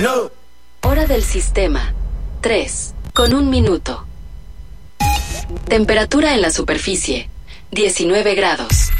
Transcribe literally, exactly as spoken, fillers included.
Hello. Hora del sistema. tres. Con un minuto. Temperatura en la superficie. diecinueve grados.